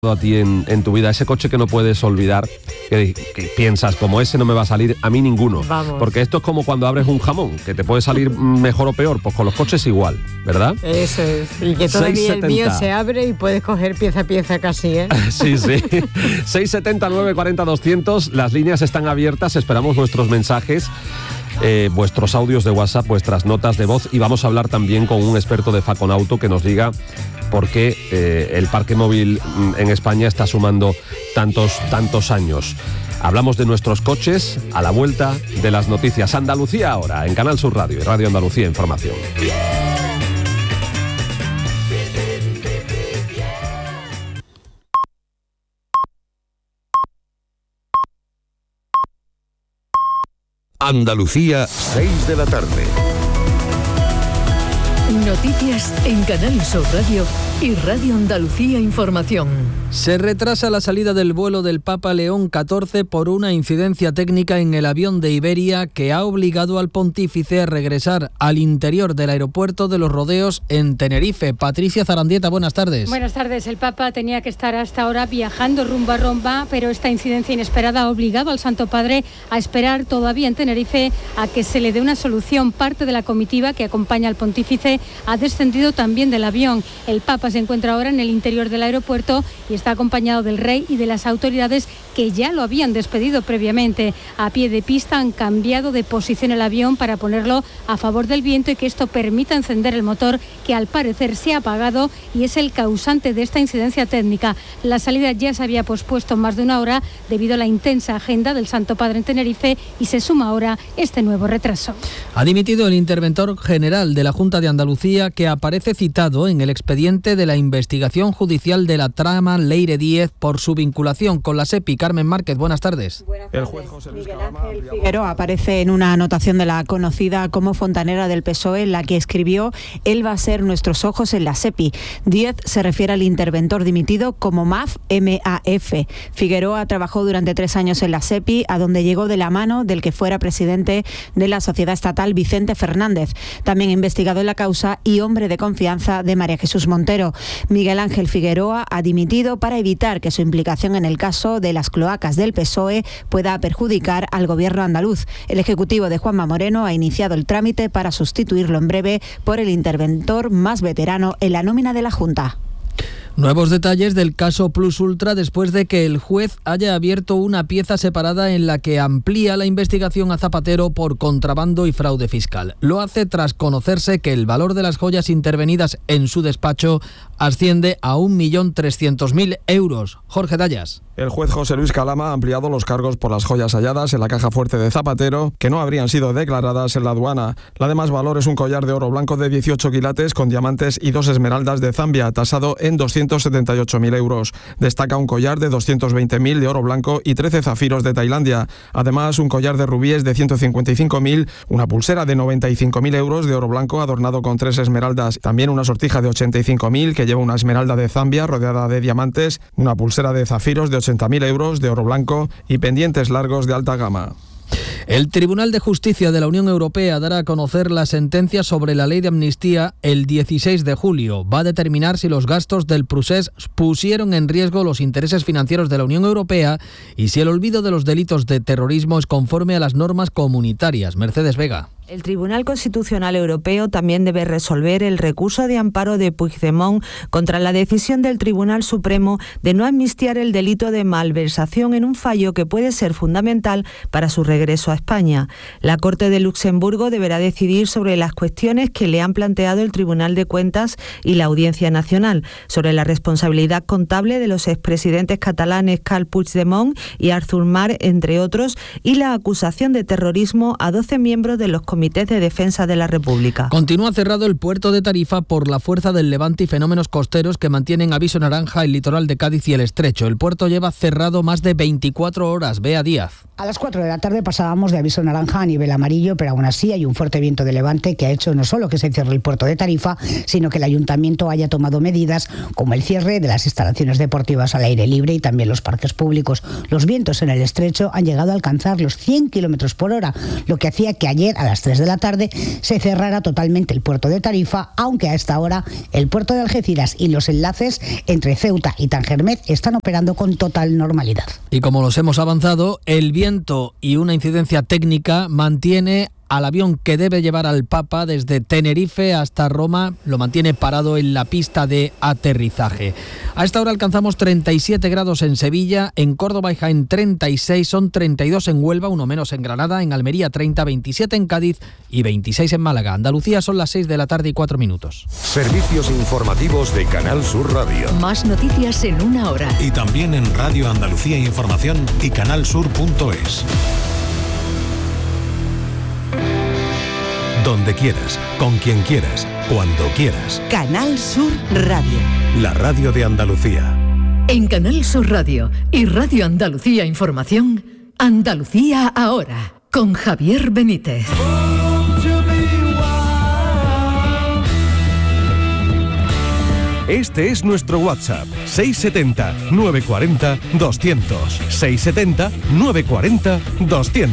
a ti en tu vida, ese coche que no puedes olvidar, que piensas, como ese no me va a salir a mí ninguno. Vamos. Porque esto es como cuando abres un jamón, que te puede salir mejor o peor, pues con los coches igual, ¿verdad? Eso es, y que todavía el mío se abre y puedes coger pieza a pieza casi, ¿eh? Sí, sí. 670 940 200, las líneas están abiertas, esperamos vuestros mensajes. Vuestros audios de WhatsApp, vuestras notas de voz, y vamos a hablar también con un experto de Faconauto que nos diga por qué el parque móvil en España está sumando tantos años. Hablamos de nuestros coches a la vuelta de las noticias. Andalucía ahora, en Canal Sur Radio y Radio Andalucía Información. Andalucía, 6 de la tarde. Noticias en Canal Sur Radio y Radio Andalucía Información. Se retrasa la salida del vuelo del Papa León XIV por una incidencia técnica en el avión de Iberia que ha obligado al pontífice a regresar al interior del aeropuerto de Los Rodeos en Tenerife. Patricia Zarandieta, buenas tardes. Buenas tardes. El Papa tenía que estar hasta ahora viajando rumbo a Roma, pero esta incidencia inesperada ha obligado al Santo Padre a esperar todavía en Tenerife a que se le dé una solución. Parte de la comitiva que acompaña al pontífice ha descendido también del avión. El Papa se encuentra ahora en el interior del aeropuerto y está acompañado del rey y de las autoridades que ya lo habían despedido previamente. A pie de pista han cambiado de posición el avión para ponerlo a favor del viento y que esto permita encender el motor, que al parecer se ha apagado y es el causante de esta incidencia técnica. La salida ya se había pospuesto más de una hora debido a la intensa agenda del Santo Padre en Tenerife y se suma ahora este nuevo retraso. Ha dimitido el interventor general de la Junta de Andalucía, que aparece citado en el expediente de la investigación judicial de la trama Leire Díez por su vinculación con la SEPI. Carmen Márquez, buenas tardes. El juez José Luis Ángel Figueroa aparece en una anotación de la conocida como fontanera del PSOE, en la que escribió: él va a ser nuestros ojos en la SEPI. Díez se refiere al interventor dimitido como MAF. Figueroa trabajó durante 3 años en la SEPI, a donde llegó de la mano del que fuera presidente de la sociedad estatal, Vicente Fernández, también investigado en la causa y hombre de confianza de María Jesús Montero. Miguel Ángel Figueroa ha dimitido para evitar que su implicación en el caso de las cloacas del PSOE pueda perjudicar al gobierno andaluz. El ejecutivo de Juanma Moreno ha iniciado el trámite para sustituirlo en breve por el interventor más veterano en la nómina de la Junta. Nuevos detalles del caso Plus Ultra después de que el juez haya abierto una pieza separada en la que amplía la investigación a Zapatero por contrabando y fraude fiscal. Lo hace tras conocerse que el valor de las joyas intervenidas en su despacho asciende a 1.300.000 euros. Jorge Dallas. El juez José Luis Calama ha ampliado los cargos por las joyas halladas en la caja fuerte de Zapatero, que no habrían sido declaradas en la aduana. La de más valor es un collar de oro blanco de 18 quilates con diamantes y 2 esmeraldas de Zambia, tasado en 278.000 euros. Destaca un collar de 220.000 de oro blanco y 13 zafiros de Tailandia. Además, un collar de rubíes de 155.000, una pulsera de 95.000 euros de oro blanco adornado con 3 esmeraldas. También una sortija de 85.000 que lleva una esmeralda de Zambia rodeada de diamantes, una pulsera de zafiros de 80.000 euros de oro blanco y pendientes largos de alta gama. El Tribunal de Justicia de la Unión Europea dará a conocer la sentencia sobre la ley de amnistía el 16 de julio. Va a determinar si los gastos del procés pusieron en riesgo los intereses financieros de la Unión Europea y si el olvido de los delitos de terrorismo es conforme a las normas comunitarias. Mercedes Vega. El Tribunal Constitucional Europeo también debe resolver el recurso de amparo de Puigdemont contra la decisión del Tribunal Supremo de no amnistiar el delito de malversación, en un fallo que puede ser fundamental para su regreso a España. La Corte de Luxemburgo deberá decidir sobre las cuestiones que le han planteado el Tribunal de Cuentas y la Audiencia Nacional, sobre la responsabilidad contable de los expresidentes catalanes Carles Puigdemont y Artur Mas, entre otros, y la acusación de terrorismo a 12 miembros de los comités de defensa de la República. Continúa cerrado el puerto de Tarifa por la fuerza del levante y fenómenos costeros que mantienen aviso naranja el litoral de Cádiz y el Estrecho. El puerto lleva cerrado más de 24 horas. Bea Díaz. A las 4 de la tarde pasábamos de aviso naranja a nivel amarillo, pero aún así hay un fuerte viento de levante que ha hecho no solo que se cierre el puerto de Tarifa, sino que el ayuntamiento haya tomado medidas como el cierre de las instalaciones deportivas al aire libre y también los parques públicos. Los vientos en el Estrecho han llegado a alcanzar los 100 km/h, lo que hacía que ayer a las 3 3 de la tarde se cerrará totalmente el puerto de Tarifa, aunque a esta hora el puerto de Algeciras y los enlaces entre Ceuta y Tangermet están operando con total normalidad. Y como los hemos avanzado, el viento y una incidencia técnica mantiene al avión que debe llevar al Papa desde Tenerife hasta Roma, lo mantiene parado en la pista de aterrizaje. A esta hora alcanzamos 37 grados en Sevilla, en Córdoba y Jaén 36, son 32 en Huelva, uno menos en Granada, en Almería 30, 27 en Cádiz y 26 en Málaga. Andalucía son las 6 de la tarde y 4 minutos. Servicios informativos de Canal Sur Radio. Más noticias en una hora. Y también en Radio Andalucía Información y canalsur.es. Donde quieras, con quien quieras, cuando quieras. Canal Sur Radio. La radio de Andalucía. En Canal Sur Radio y Radio Andalucía Información, Andalucía ahora, con Javier Benítez. Este es nuestro WhatsApp, 670-940-200. 670-940-200.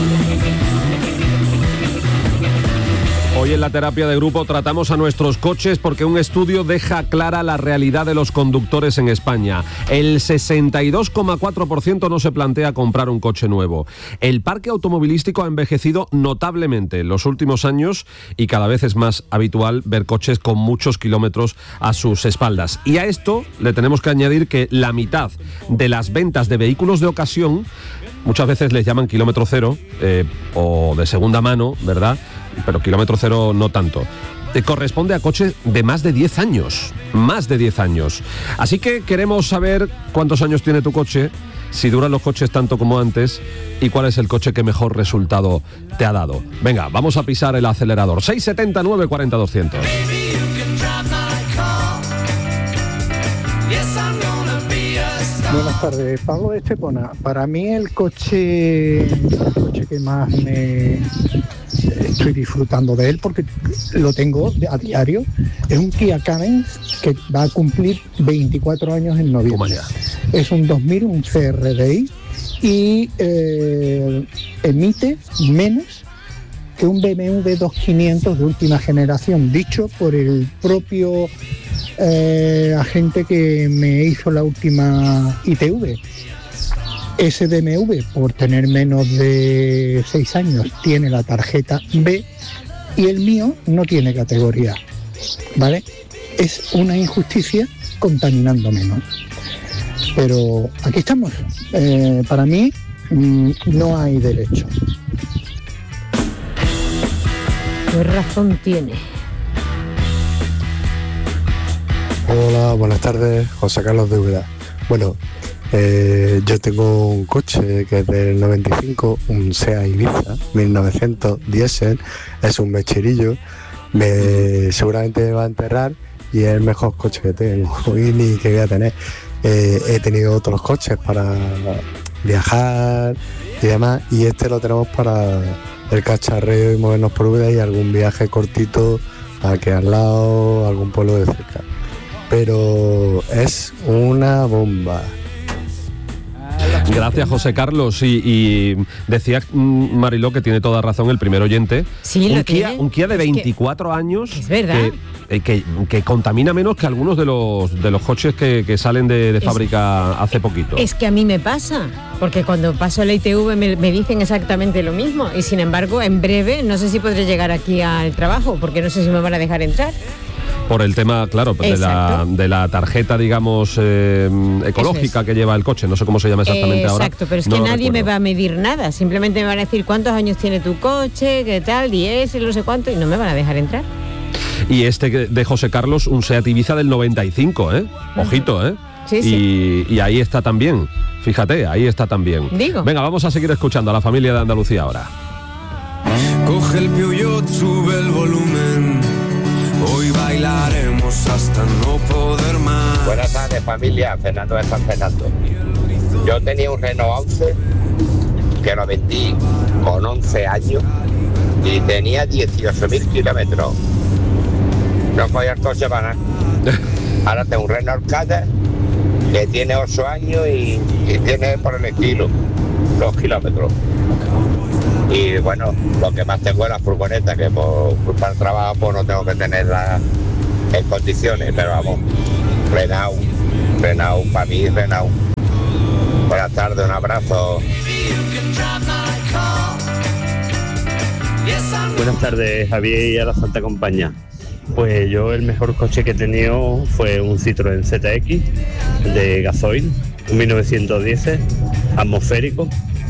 Hoy en la terapia de grupo tratamos a nuestros coches porque un estudio deja clara la realidad de los conductores en España. El 62,4% no se plantea comprar un coche nuevo. El parque automovilístico ha envejecido notablemente en los últimos años y cada vez es más habitual ver coches con muchos kilómetros a sus espaldas. Y a esto le tenemos que añadir que la mitad de las ventas de vehículos de ocasión, muchas veces les llaman kilómetro cero o de segunda mano, ¿verdad? Pero kilómetro cero no tanto. Corresponde a coches de más de 10 años. Más de 10 años. Así que queremos saber cuántos años tiene tu coche, si duran los coches tanto como antes y cuál es el coche que mejor resultado te ha dado. Venga, vamos a pisar el acelerador. 670 940 200. Buenas tardes, Pablo de Estepona. Para mí el coche que más me estoy disfrutando de él, porque lo tengo a diario, es un Kia Carens que va a cumplir 24 años en noviembre. Es un 2000, un CRDI, y emite menos que un BMW 2500 de última generación, dicho por el propio agente que me hizo la última ITV. Ese BMW, por tener menos de 6 años, tiene la tarjeta B y el mío no tiene categoría, ¿vale? Es una injusticia contaminando menos. Pero aquí estamos. Para mí no hay derecho. ¿Qué razón tiene? Hola, buenas tardes, José Carlos de Úbeda. Bueno, yo tengo un coche que es del 95, un Seat Ibiza 1900 diésel, es un mecherillo, seguramente me va a enterrar y es el mejor coche que tengo y ni que voy a tener. He tenido otros coches para viajar y demás, y este lo tenemos para el cacharreo y movernos por Úbeda y algún viaje cortito aquí al lado, algún pueblo de cerca. Pero es una bomba. Gracias, José Carlos. Y decía Mariló que tiene toda razón el primer oyente. Sí, un Kia de 24 años. Es verdad. Que contamina menos que algunos de los coches que salen de fábrica hace poquito. Es que a mí me pasa, porque cuando paso la ITV me dicen exactamente lo mismo. Y sin embargo, en breve, no sé si podré llegar aquí al trabajo, porque no sé si me van a dejar entrar. Por el tema, claro, de la tarjeta, digamos, ecológica que lleva el coche. No sé cómo se llama exactamente ahora. Exacto, pero es que nadie me va a medir nada. Simplemente me van a decir cuántos años tiene tu coche, qué tal, 10, no sé cuánto, y no me van a dejar entrar. Y este de José Carlos, un Seat Ibiza del 95, ¿eh? Ojito, ¿eh? Sí. Y ahí está también. Fíjate, ahí está también. Digo. Venga, vamos a seguir escuchando a la familia de Andalucía ahora. Coge el Peugeot, sube el volumen. Hoy bailaremos hasta no poder más. Buenas tardes, familia. Fernando de San Fernando. Yo tenía un Renault 11 que lo vendí con 11 años y tenía 18.000 kilómetros. No cogía el coche para nada. Ahora tengo un Renault Kadett que tiene 8 años y tiene por el estilo. los kilómetros. Y bueno, lo que más tengo es la furgoneta, que por culpa del trabajo pues no tengo que tenerla en condiciones, pero vamos, frenado para mí, frenado. Buenas tardes, un abrazo. Buenas tardes, Javier y a la Santa Compañía. Pues yo el mejor coche que he tenido fue un Citroën ZX de gasoil, un 1910 atmosférico.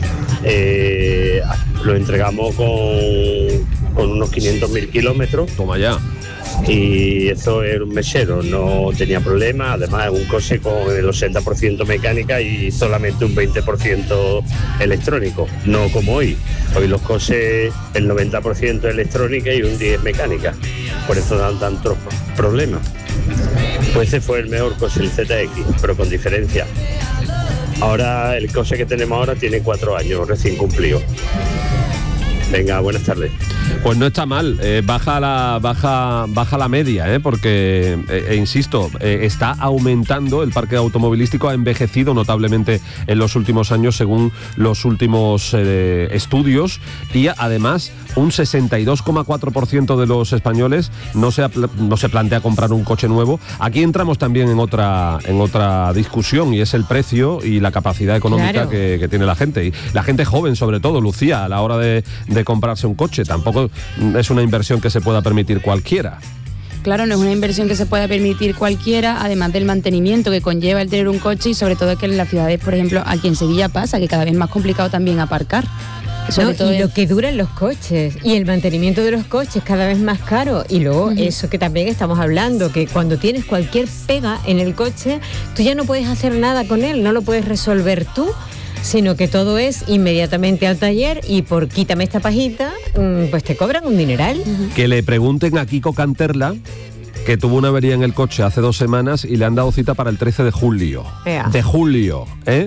Lo entregamos con unos 500.000 kilómetros. Toma ya. Y eso era un mechero, no tenía problema. Además es un coche con el 80% mecánica y solamente un 20% electrónico, no como hoy. Hoy los coches el 90% electrónica y un 10% mecánica, por eso dan tantos problemas. Pues ese fue el mejor coche, el ZX, pero con diferencia. Ahora el coche que tenemos ahora tiene 4 años recién cumplido. Venga, buenas tardes. Pues no está mal, baja la media, porque, insisto, está aumentando, el parque automovilístico ha envejecido notablemente en los últimos años según los últimos estudios, y además un 62,4% de los españoles no se plantea comprar un coche nuevo. Aquí entramos también en otra discusión, y es el precio y la capacidad económica, claro, que tiene la gente, y la gente joven sobre todo, Lucía, a la hora de comprarse un coche. Tampoco es una inversión que se pueda permitir cualquiera. Claro, no es una inversión que se pueda permitir cualquiera, además del mantenimiento que conlleva el tener un coche, y sobre todo que en las ciudades, por ejemplo, aquí en Sevilla pasa que cada vez es más complicado también aparcar. No, y lo que duran los coches y el mantenimiento de los coches cada vez más caro, y luego eso que también estamos hablando, que cuando tienes cualquier pega en el coche, tú ya no puedes hacer nada con él, no lo puedes resolver tú, sino que todo es inmediatamente al taller, y por quítame esta pajita, pues te cobran un dineral. Que le pregunten a Kiko Canterla, que tuvo una avería en el coche hace 2 semanas y le han dado cita para el 13 de julio. De julio,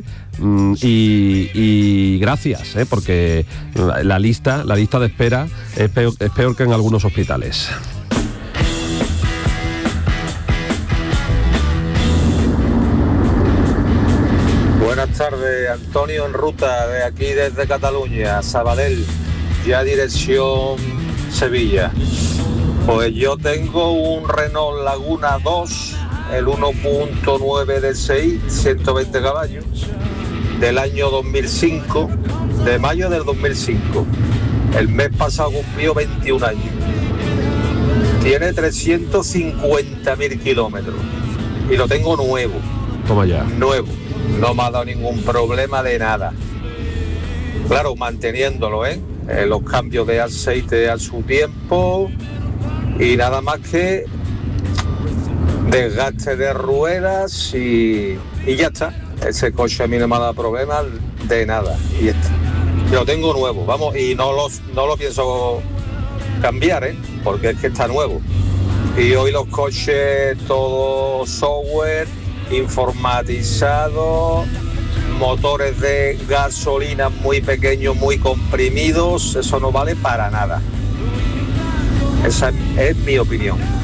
y gracias, porque la lista de espera es peor que en algunos hospitales. Buenas tardes, Antonio en ruta de aquí desde Cataluña, Sabadell, ya dirección Sevilla. Pues yo tengo un Renault Laguna 2, el 1.9 D6, 120 caballos, del año 2005, de mayo del 2005. El mes pasado cumplió 21 años. Tiene 350.000 kilómetros y lo tengo nuevo. Toma ya. Nuevo. No me ha dado ningún problema de nada. Claro, manteniéndolo, los cambios de aceite a su tiempo y nada más que desgaste de ruedas y ya está. Ese coche a mí no me ha dado problema de nada. Y lo tengo nuevo, vamos, y no lo pienso cambiar, porque es que está nuevo. Y hoy los coches, todo software, informatizado, motores de gasolina muy pequeños, muy comprimidos, eso no vale para nada. Esa es mi opinión.